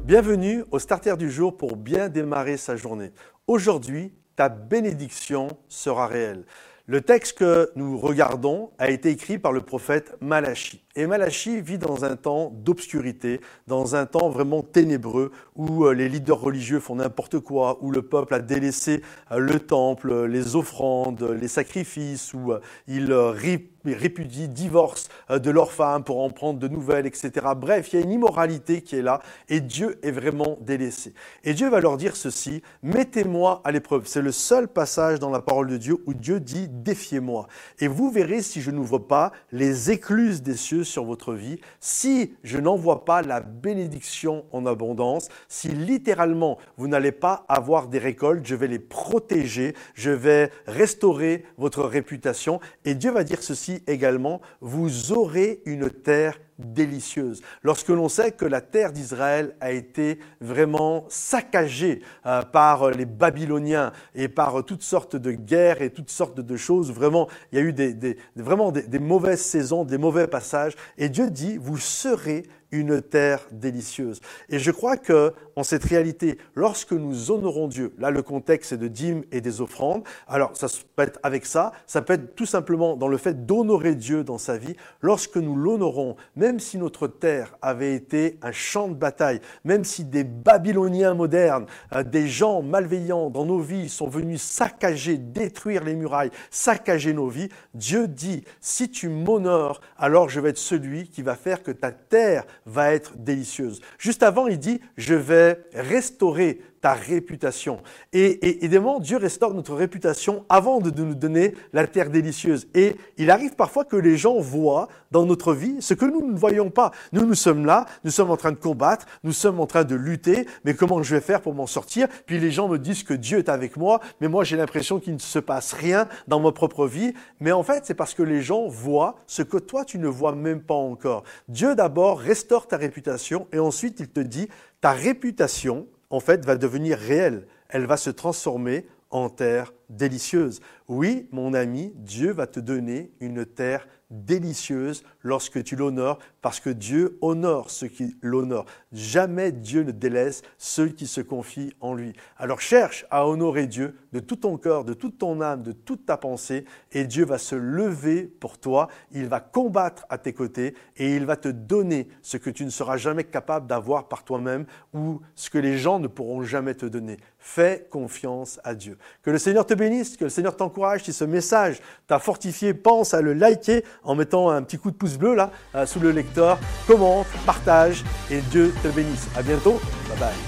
Bienvenue au Starter du jour pour bien démarrer sa journée. Aujourd'hui, ta bénédiction sera réelle. Le texte que nous regardons a été écrit par le prophète Malachie. Et Malachie vit dans un temps d'obscurité, dans un temps vraiment ténébreux, où les leaders religieux font n'importe quoi, où le peuple a délaissé le temple, les offrandes, les sacrifices, où ils répudient, divorcent de leurs femmes pour en prendre de nouvelles, etc. Bref, il y a une immoralité qui est là et Dieu est vraiment délaissé. Et Dieu va leur dire ceci, « Mettez-moi à l'épreuve ». C'est le seul passage dans la parole de Dieu où Dieu dit « Défiez-moi ». Et vous verrez si je n'ouvre pas les écluses des cieux sur votre vie, si je n'envoie pas la bénédiction en abondance, si littéralement vous n'allez pas avoir des récoltes, je vais les protéger, je vais restaurer votre réputation. Et Dieu va dire ceci également, vous aurez une terre délicieuse. Lorsque l'on sait que la terre d'Israël a été vraiment saccagée par les Babyloniens et par toutes sortes de guerres et toutes sortes de choses, vraiment, il y a eu vraiment des mauvaises saisons, des mauvais passages. Et Dieu dit, vous serez une terre délicieuse. Et je crois que en cette réalité, lorsque nous honorons Dieu, là le contexte est de dîmes et des offrandes, alors ça peut être avec ça peut être tout simplement dans le fait d'honorer Dieu dans sa vie, lorsque nous l'honorons, même si notre terre avait été un champ de bataille, même si des Babyloniens modernes, des gens malveillants dans nos vies sont venus saccager, détruire les murailles, saccager nos vies, Dieu dit, si tu m'honores, alors je vais être celui qui va faire que ta terre va être délicieuse. Juste avant, il dit, je vais restaurer ta réputation. Et évidemment, Dieu restaure notre réputation avant de nous donner la terre délicieuse. Et il arrive parfois que les gens voient dans notre vie ce que nous ne voyons pas. Nous sommes là, nous sommes en train de combattre, nous sommes en train de lutter, mais comment je vais faire pour m'en sortir? Puis les gens me disent que Dieu est avec moi, mais moi j'ai l'impression qu'il ne se passe rien dans ma propre vie. Mais en fait, c'est parce que les gens voient ce que toi, tu ne vois même pas encore. Dieu d'abord restaure ta réputation et ensuite il te dit, ta réputation, en fait, va devenir réelle. Elle va se transformer en terre délicieuse. Oui, mon ami, Dieu va te donner une terre délicieuse lorsque tu l'honores, parce que Dieu honore ceux qui l'honorent. Jamais Dieu ne délaisse ceux qui se confient en lui. Alors cherche à honorer Dieu de tout ton cœur, de toute ton âme, de toute ta pensée, et Dieu va se lever pour toi, il va combattre à tes côtés, et il va te donner ce que tu ne seras jamais capable d'avoir par toi-même, ou ce que les gens ne pourront jamais te donner. Fais confiance à Dieu. Que le Seigneur te bénisse, que le Seigneur t'encourage. Si ce message t'a fortifié, pense à le liker en mettant un petit coup de pouce bleu là sous le lecteur. Commente, partage et Dieu te bénisse. À bientôt. Bye bye.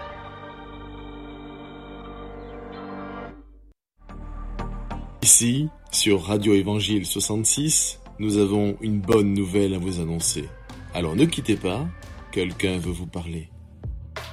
Ici, sur Radio Évangile 66, nous avons une bonne nouvelle à vous annoncer. Alors ne quittez pas, quelqu'un veut vous parler.